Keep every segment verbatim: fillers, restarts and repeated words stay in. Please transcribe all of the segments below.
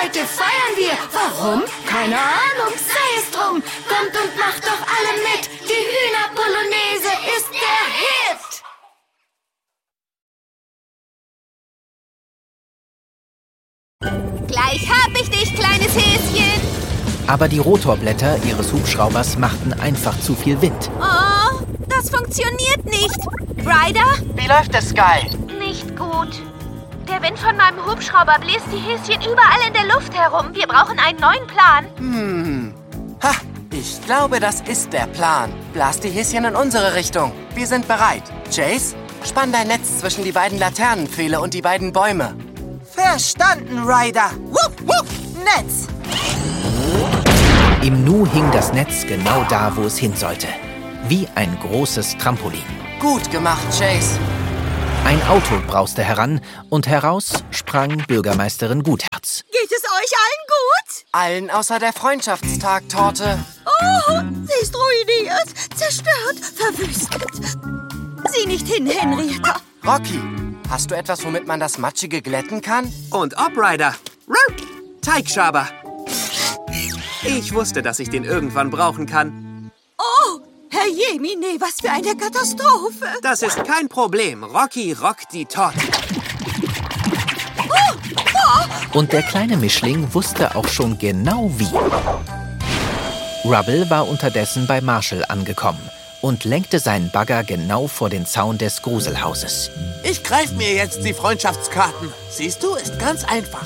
Heute feiern wir. Warum? Keine Ahnung, sei es drum. Kommt und macht doch alle mit. Die Hühnerpolonaise ist der Hit. Gleich hab ich dich, kleines Häschen. Aber die Rotorblätter ihres Hubschraubers machten einfach zu viel Wind. Oh, das funktioniert nicht. Ryder? Wie läuft es, Sky? Nicht gut. Der Wind von meinem Hubschrauber bläst die Häschen überall in der Luft herum. Wir brauchen einen neuen Plan. Hm. Ha, ich glaube, das ist der Plan. Blas die Häschen in unsere Richtung. Wir sind bereit. Chase, spann dein Netz zwischen die beiden Laternenpfähle und die beiden Bäume. Verstanden, Ryder. Wupp, wupp, Netz. Im Nu hing das Netz genau da, wo es hin sollte. Wie ein großes Trampolin. Gut gemacht, Chase. Ein Auto brauste heran und heraus sprang Bürgermeisterin Guterz. Geht es euch allen gut? Allen außer der Freundschaftstag-Torte. Oh, sie ist ruiniert, zerstört, verwüstet. Sieh nicht hin, Henrietta. Rocky, hast du etwas, womit man das Matschige glätten kann? Und ob, Ryder. Ruff, Teigschaber. Ich wusste, dass ich den irgendwann brauchen kann. Oh, Herr Jemine, was für eine Katastrophe. Das ist kein Problem. Rocky rockt die Torte. Oh, oh. Und der kleine Mischling wusste auch schon genau wie. Rubble war unterdessen bei Marshall angekommen und lenkte seinen Bagger genau vor den Zaun des Gruselhauses. Ich greife mir jetzt die Freundschaftskarten. Siehst du, ist ganz einfach.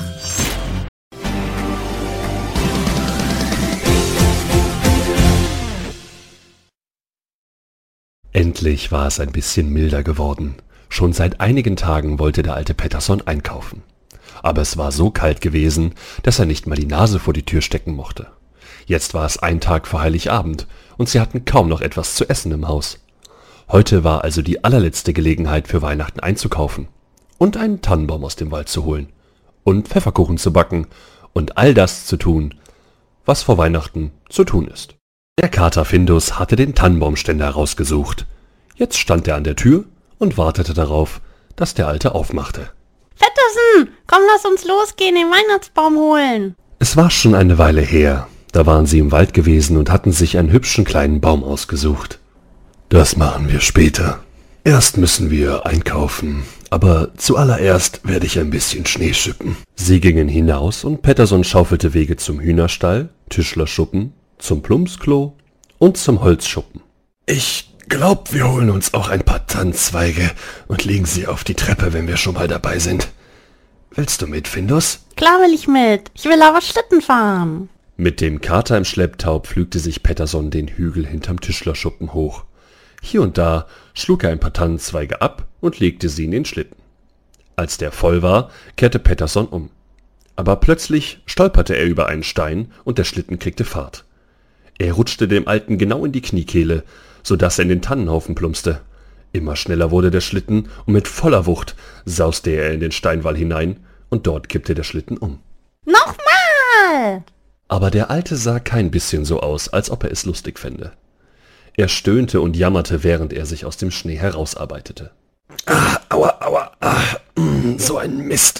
Endlich war es ein bisschen milder geworden. Schon seit einigen Tagen wollte der alte Patterson einkaufen. Aber es war so kalt gewesen, dass er nicht mal die Nase vor die Tür stecken mochte. Jetzt war es ein Tag vor Heiligabend und sie hatten kaum noch etwas zu essen im Haus. Heute war also die allerletzte Gelegenheit für Weihnachten einzukaufen und einen Tannenbaum aus dem Wald zu holen und Pfefferkuchen zu backen und all das zu tun, was vor Weihnachten zu tun ist. Der Kater Findus hatte den Tannenbaumständer rausgesucht. Jetzt stand er an der Tür und wartete darauf, dass der Alte aufmachte. Patterson, komm, lass uns losgehen, den Weihnachtsbaum holen. Es war schon eine Weile her. Da waren sie im Wald gewesen und hatten sich einen hübschen kleinen Baum ausgesucht. Das machen wir später. Erst müssen wir einkaufen, aber zuallererst werde ich ein bisschen Schnee schippen. Sie gingen hinaus und Patterson schaufelte Wege zum Hühnerstall, Tischlerschuppen, zum Plumpsklo und zum Holzschuppen. Ich glaub, wir holen uns auch ein paar Tannenzweige und legen sie auf die Treppe, wenn wir schon mal dabei sind. Willst du mit, Findus? Klar will ich mit. Ich will aber Schlitten fahren. Mit dem Kater im Schlepptau pflügte sich Patterson den Hügel hinterm Tischlerschuppen hoch. Hier und da schlug er ein paar Tannenzweige ab und legte sie in den Schlitten. Als der voll war, kehrte Patterson um. Aber plötzlich stolperte er über einen Stein und der Schlitten kriegte Fahrt. Er rutschte dem Alten genau in die Kniekehle, sodass er in den Tannenhaufen plumpste. Immer schneller wurde der Schlitten und mit voller Wucht sauste er in den Steinwall hinein und dort kippte der Schlitten um. Nochmal! Aber der Alte sah kein bisschen so aus, als ob er es lustig fände. Er stöhnte und jammerte, während er sich aus dem Schnee herausarbeitete. Ah, aua, aua, ah, so ein Mist.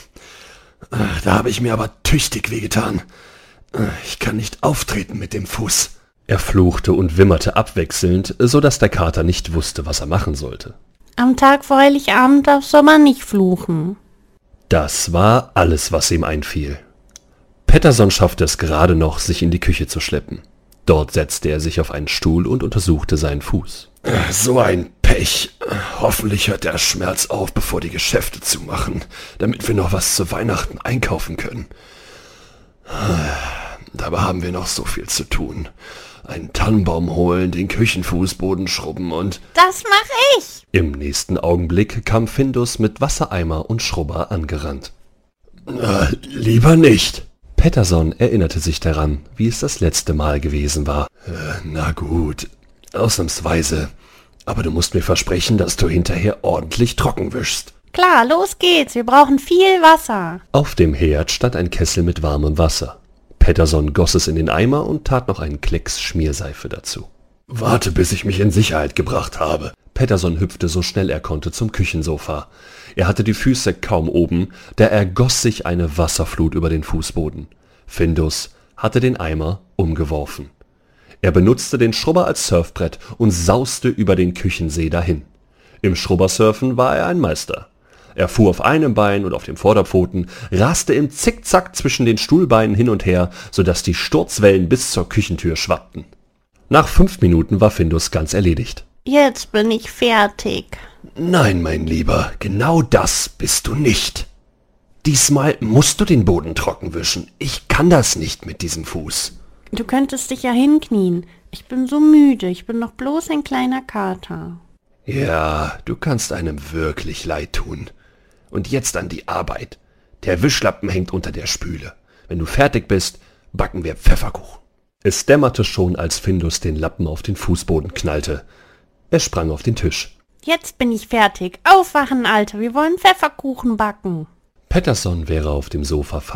Da habe ich mir aber tüchtig wehgetan. Ich kann nicht auftreten mit dem Fuß. Er fluchte und wimmerte abwechselnd, so dass der Kater nicht wusste, was er machen sollte. Am Tag vor Heiligabend darfst du aber nicht fluchen. Das war alles, was ihm einfiel. Patterson schaffte es gerade noch, sich in die Küche zu schleppen. Dort setzte er sich auf einen Stuhl und untersuchte seinen Fuß. So ein Pech. Hoffentlich hört der Schmerz auf, bevor die Geschäfte zumachen, damit wir noch was zu Weihnachten einkaufen können. Dabei haben wir noch so viel zu tun. Einen Tannenbaum holen, den Küchenfußboden schrubben und... Das mach ich! Im nächsten Augenblick kam Findus mit Wassereimer und Schrubber angerannt. Äh, lieber nicht. Patterson erinnerte sich daran, wie es das letzte Mal gewesen war. Äh, na gut, ausnahmsweise. Aber du musst mir versprechen, dass du hinterher ordentlich trocken wischst. Klar, los geht's. Wir brauchen viel Wasser. Auf dem Herd stand ein Kessel mit warmem Wasser. Patterson goss es in den Eimer und tat noch einen Klecks Schmierseife dazu. Warte, bis ich mich in Sicherheit gebracht habe. Patterson hüpfte so schnell er konnte zum Küchensofa. Er hatte die Füße kaum oben, da ergoss sich eine Wasserflut über den Fußboden. Findus hatte den Eimer umgeworfen. Er benutzte den Schrubber als Surfbrett und sauste über den Küchensee dahin. Im Schrubbersurfen war er ein Meister. Er fuhr auf einem Bein und auf den Vorderpfoten, raste im Zickzack zwischen den Stuhlbeinen hin und her, sodass die Sturzwellen bis zur Küchentür schwappten. Nach fünf Minuten war Findus ganz erledigt. Jetzt bin ich fertig. Nein, mein Lieber, genau das bist du nicht. Diesmal musst du den Boden trocken wischen. Ich kann das nicht mit diesem Fuß. Du könntest dich ja hinknien. Ich bin so müde, ich bin doch bloß ein kleiner Kater. Ja, du kannst einem wirklich leid tun. Und jetzt an die Arbeit. Der Wischlappen hängt unter der Spüle. Wenn du fertig bist, backen wir Pfefferkuchen. Es dämmerte schon, als Findus den Lappen auf den Fußboden knallte. Er sprang auf den Tisch. Jetzt bin ich fertig. Aufwachen, Alter, wir wollen Pfefferkuchen backen. Pettersson wäre auf dem Sofa